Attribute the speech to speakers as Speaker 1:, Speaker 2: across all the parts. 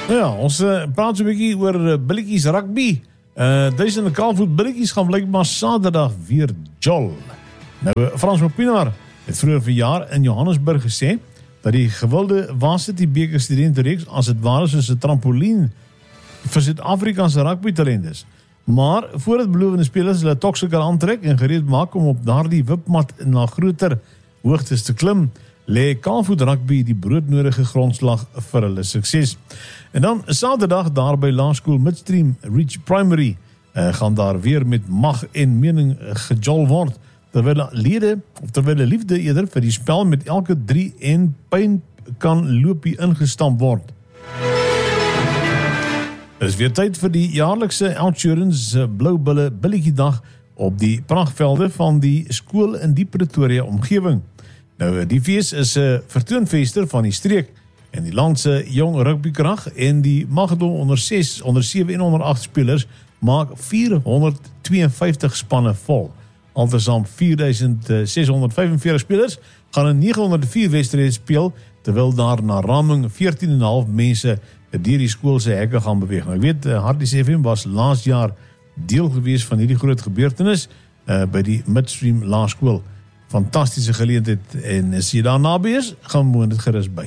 Speaker 1: Ja, ons praat so 'n bietjie oor billetjies rugby. Duisende Kaalvoet billetjies gaan blykbaar Saterdag weer jol. Nou, Frans Mopinaar het vroeër vanjaar in Johannesburg gesê dat die gewilde Varsity beker studentenreeks as dit ware soos 'n trampolien vir Suid-Afrikaanse rugbytalent is. Maar voordat belovende spelers hulle tokse kan aantrek en gereed maak om op daardie wipmat na groter hoogtes te klim, lê Kaalvoet rugby die broodnodige grondslag vir hulle sukses. En dan Saterdag daar by Laerskool Midstream Reach Primary gaan daar weer met mag en mening gejol word, terwyl liefde eerder vir die spel met elke 3 en pyn kan loopie ingestamp word. Dit is weer tyd vir die jaarlikse Outsurance Bloubulle Billetjiedag op die pragtvelde van die skool in die Pretoria omgewing. Nou, die fees is 'n vertoonfeester van die streek en die land se jong rugbykrag en die Magedon onder 6, onder 7 en onder 8 spelers maak 452 spanne vol. Altesaam 4645 spelers gaan in 904 wedstryde speel, terwyl daar na raming 14,5 mense deur die skool se hekke gaan beweeg. Nou, ek weet, Harties FM was laas jaar deel gewees van hierdie groot gebeurtenis by die Midstream Laerskool. Fantastiese geleentheid en as jy daar naby is, gaan moon dit gerus by.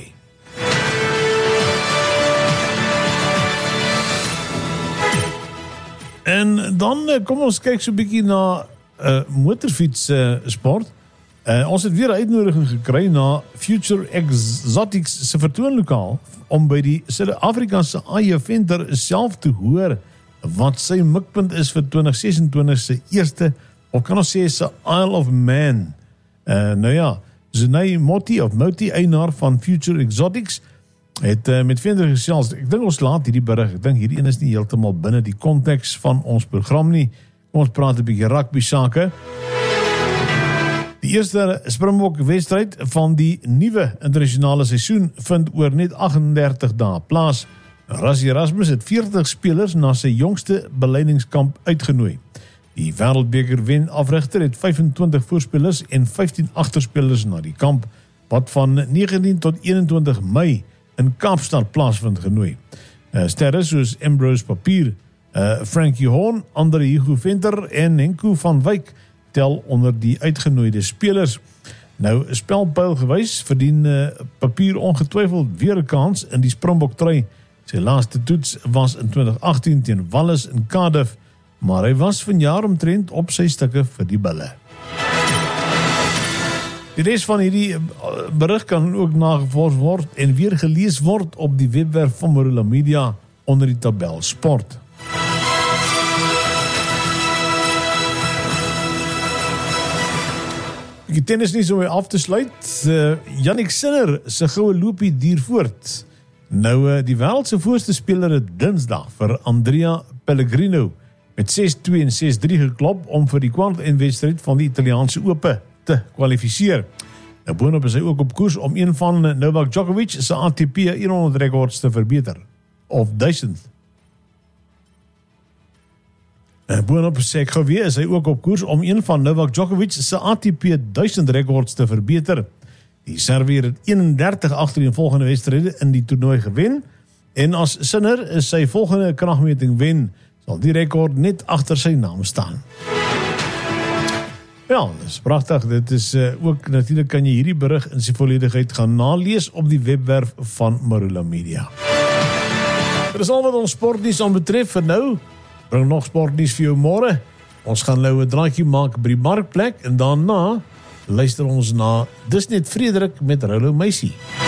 Speaker 1: En dan kom ons kyk so 'n bietjie na motorfiets sport. Ons het weer 'n uitnodiging gekry na Future Exotics se vertoonlokaal om by die Suid-Afrikaanse eie venter self te hoor wat sy mikpunt is vir 2026 se eerste, of kan ons sê se Isle of Man. Nou ja, Zenay Moti eienaar van Future Exotics het met Venter gesels. Ek dink ons laat hierdie berig. Ek dink hierdie een is nie heeltemal binne die konteks van ons program nie. Kom ons praat 'n bietjie rugby sake. Die eerste Springbok wedstryd van die nuwe internasionale seisoen vind oor net 38 dae plaas. Rassie Erasmus het 40 spelers na sy jongste beleidingskamp uitgenooi. Die Wêreldbeker wen afrigter het 25 voorspelers en 15 agterspelers na die kamp wat van 19 tot 21 Mei in Kaapstad plaasvind genooi. Sterre soos Ambrose Papier, Frankie Horn, Andre Hugo Venter en Henko van Wyk tel onder die uitgenooide spelers. Nou, spelpyl gewys verdien Papier ongetwyfeld weer 'n kans in die Springbok trui. Sy laaste toets was in 2018 teen Wallis in Cardiff, maar hy was vanjaar omtrent op sy stukke vir die bulle. Die res van hierdie berig kan ook nagevors word en weer gelees word op die webwerf van Marula Media onder die tabel Sport. Die tennis nie so af te sluit. Jannik Sinner se goue loopie duur voort. Nou, die wêreld se voorste speler het Dinsdag vir Andrea Pellegrino met 6-2 en 6-3 geklop om vir die kwart-eindwedstryd van die Italiaanse Ope te kwalifiseer. Nou, boonop is hy ook op koers om een van Novak Djokovic se ATP 100 rekords te verbeter. Of 1000. Boonop sê ek gou weer, is hy ook op koers om een van Novak Djokovic se ATP 1000 rekords te verbeter. Die Servier het 31 agtereenvolgende wedstryde in die toernooi gewen en as Sinner sy volgende kragmeting wen, sal die rekord net agter sy naam staan. Ja, dit is pragtig. Dit is ook, natuurlik kan jy hierdie berig in sy volledigheid gaan nalees op die webwerf van Marula Media. Dit is al wat ons sportnuus aanbetref vir nou. Bring nog sportnuus vir jou môre. Ons gaan nou 'n draadjie maak by die markplek en daarna luister ons na Dis net Frederik met Rollo Meisie.